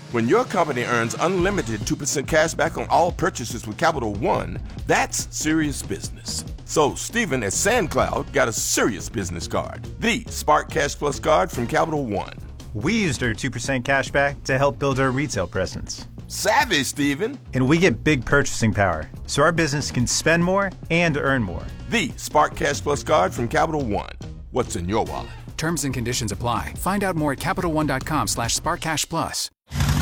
When your company earns unlimited 2% cash back on all purchases with Capital One, that's serious business. So Stephen at SandCloud got a serious business card, the Spark Cash Plus card from Capital One. We used our 2% cash back to help build our retail presence. Savvy, Stephen. And we get big purchasing power, so our business can spend more and earn more. The Spark Cash Plus card from Capital One. What's in your wallet? Terms and conditions apply. Find out more at CapitalOne.com/SparkCashPlus.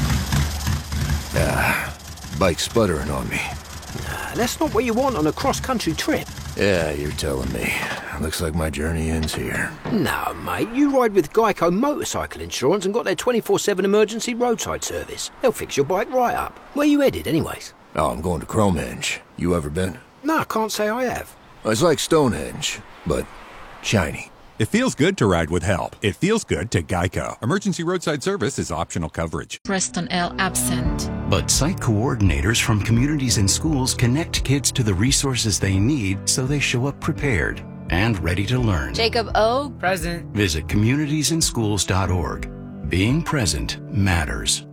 Bike sputtering on me. That's not what you want on a cross-country trip. Yeah, you're telling me. Looks like my journey ends here. No, mate, you ride with Geico Motorcycle Insurance and got their 24/7 emergency roadside service. They'll fix your bike right up. Where you headed, anyways? Oh, I'm going to Cromenge. You ever been? No, I can't say I have. It's like Stonehenge, but shiny. It feels good to ride with help. It feels good to Geico. Emergency roadside service is optional coverage. Preston L. absent. But site coordinators from communities and schools connect kids to the resources they need so they show up prepared and ready to learn. Jacob O. Present. Visit communitiesandschools.org. Being present matters.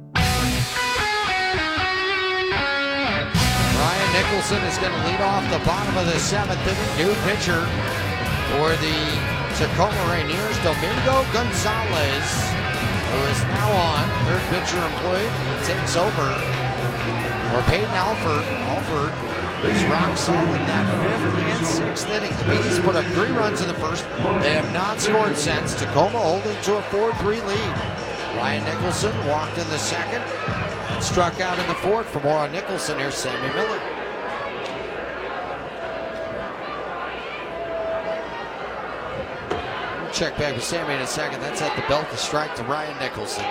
Ryan Nicholson is going to lead off the bottom of the seventh inning. New pitcher for the Tacoma Rainiers, Domingo Gonzalez, who is now on third pitcher employed, takes over for Peyton Alford. Alford is rock solid in that fifth and sixth inning. The Bees put up 3 runs in the first. They have not scored since. Tacoma holding to a 4-3 lead. Ryan Nicholson walked in the second and struck out in the fourth. For more on Nicholson, here's Sammy Miller. Check back with Sammy in a second. That's at the belt, the strike to Ryan Nicholson.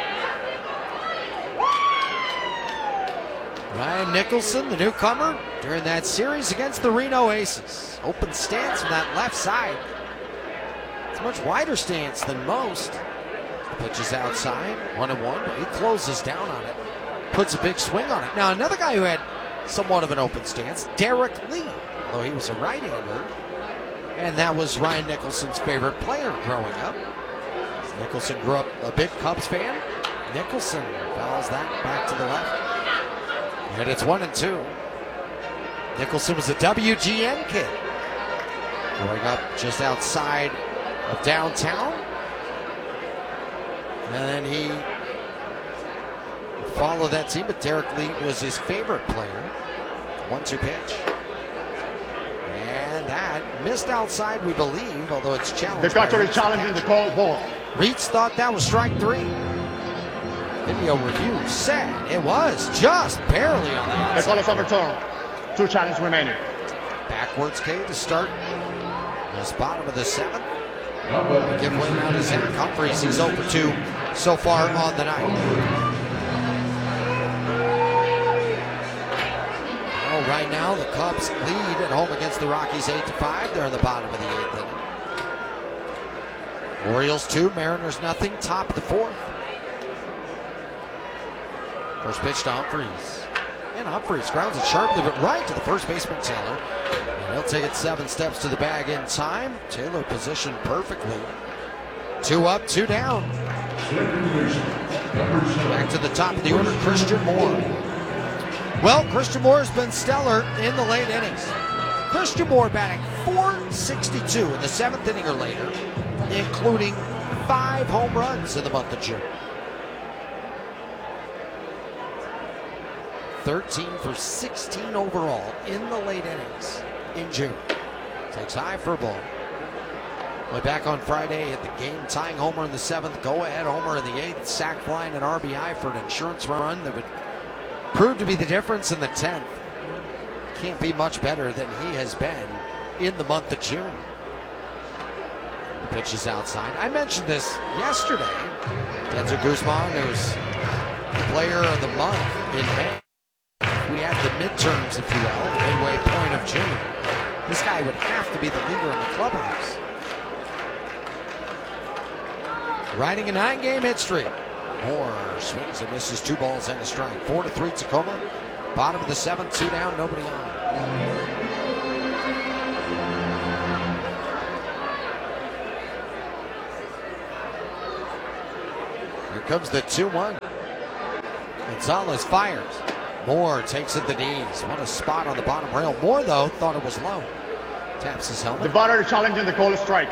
Ryan Nicholson, the newcomer, during that series against the Reno Aces. Open stance from that left side. It's a much wider stance than most. Pitches outside, 1-1, but he closes down on it. Puts a big swing on it. Now, another guy who had somewhat of an open stance, Derek Lee, although he was a right-hander. And that was Ryan Nicholson's favorite player growing up. Nicholson grew up a big Cubs fan. Nicholson fouls that back to the left. And it's 1-2. Nicholson was a WGN kid. Growing up just outside of downtown. And then he followed that team, but Derek Lee was his favorite player. 1-2 pitch. And that missed outside, we believe, although it's challenged. The catcher is challenging the call ball. Reitz thought that was strike 3. Video review said it was just barely on the outside. The call is overturned. 2 challenges remaining. Backwards K to start this bottom of the 7th. Give way out his hand. Humphreys, he's 0-2 so far on the night. Right now, the Cubs lead at home against the Rockies 8-5. They're in the bottom of the 8th inning. Orioles 2, Mariners nothing. Top of the 4th. First pitch to Humphreys. And Humphreys grounds it sharply, but right to the first baseman, Taylor. And he'll take it 7 steps to the bag in time. Taylor positioned perfectly. 2 up, 2 down. Back to the top of the order, Christian Moore. Well, Christian Moore has been stellar in the late innings. Christian Moore batting .462 in the 7th inning or later, including 5 home runs in the month of June. 13 for 16 overall in the late innings in June. Takes high for a ball. Way back on Friday, hit the game-tying homer in the 7th, go-ahead homer in the 8th, sac fly and an RBI for an insurance run that would prove to be the difference in the 10th. Can't be much better than he has been in the month of June. The pitch is outside. I mentioned this yesterday. Denzel Guzman, who's the player of the month in May. We had the midterms, if you will, midway point of June. This guy would have to be the leader in the clubhouse. Riding a 9-game hit streak. Moore swings and misses 2 balls and a strike. 4-3 Tacoma. Bottom of the 7th, 2 down, nobody on. Here comes the 2-1. Gonzalez fires. Moore takes it the knees. What a spot on the bottom rail. Moore, though, thought it was low. Taps his helmet. The batter challenging the call strike.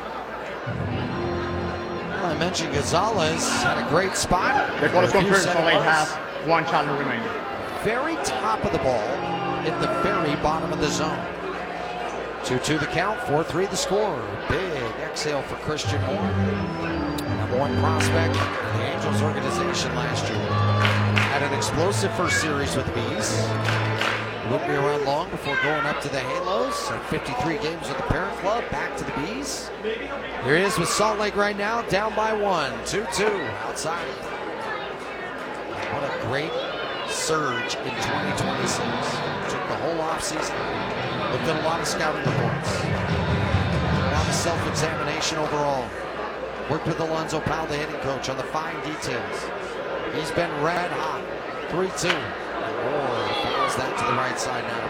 Well, I mentioned Gonzalez had a great spot. The call is confirmed for late half. half. One challenge remaining. Very top of the ball, in the very bottom of the zone. 2-2 the count, 4-3 the score. Big exhale for Christian Moore. Number one prospect in the Angels organization last year. Had an explosive first series with the Bees. Wouldn't be around long before going up to the Halos. So 53 games with the parent club, back to the Bees. Here he is with Salt Lake right now, down by 1, 2-2 outside. What a great surge in 2026. Took the whole offseason, looked at a lot of scouting reports. A lot of self-examination overall. Worked with Alonzo Powell, the hitting coach, on the fine details. He's been red hot. 3-2. Moore fouls that to the right side, now to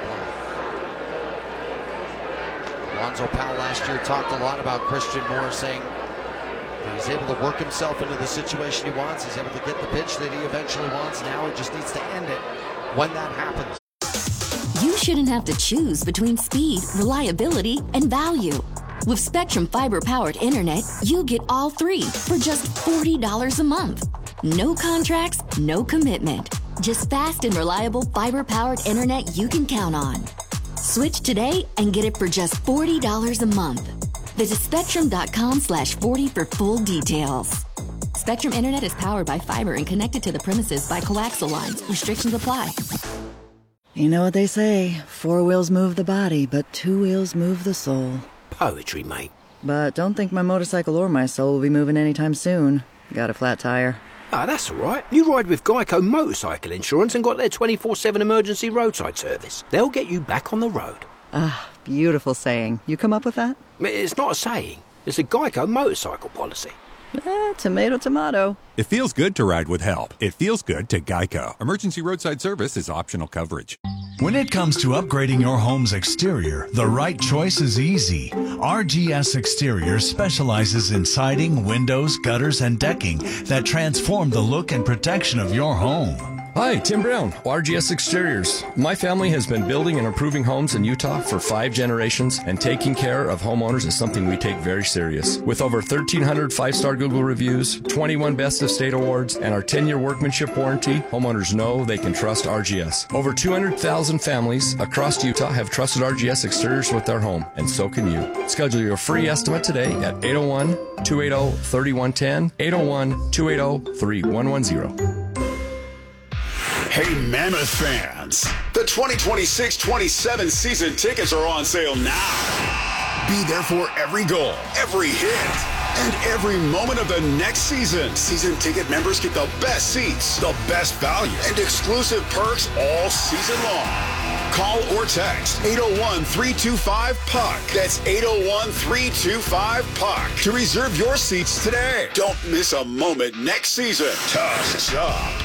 play. Alonzo Powell last year talked a lot about Christian Moore, saying he's able to work himself into the situation he wants. He's able to get the pitch that he eventually wants. Now he just needs to end it when that happens. You shouldn't have to choose between speed, reliability, and value. With Spectrum Fiber-powered internet, you get all three for just $40 a month. No contracts, no commitment. Just fast and reliable fiber-powered internet you can count on. Switch today and get it for just $40 a month. Visit Spectrum.com/40 for full details. Spectrum Internet is powered by fiber and connected to the premises by coaxial lines. Restrictions apply. You know what they say, 4 wheels move the body, but 2 wheels move the soul. Poetry, mate. But don't think my motorcycle or my soul will be moving anytime soon. Got a flat tire. Ah, that's all right. You ride with Geico Motorcycle Insurance and got their 24/7 emergency roadside service. They'll get you back on the road. Ah, beautiful saying. You come up with that? It's not a saying. It's a Geico motorcycle policy. Tomato, tomato. It feels good to ride with help. It feels good to Geico. Emergency roadside service is optional coverage. When it comes to upgrading your home's exterior, the right choice is easy. RGS Exterior specializes in siding, windows, gutters, and decking that transform the look and protection of your home. Hi, Tim Brown, RGS Exteriors. My family has been building and improving homes in Utah for 5 generations, and taking care of homeowners is something we take very serious. With over 1,300 5-star Google reviews, 21 Best of State awards, and our 10-year workmanship warranty, homeowners know they can trust RGS. Over 200,000 families across Utah have trusted RGS Exteriors with their home, and so can you. Schedule your free estimate today at 801-280-3110, 801-280-3110. Hey, Mammoth fans, the 2026-27 season tickets are on sale now. Be there for every goal, every hit, and every moment of the next season. Season ticket members get the best seats, the best value, and exclusive perks all season long. Call or text 801-325-PUCK. That's 801-325-PUCK to reserve your seats today. Don't miss a moment next season. Tusk up.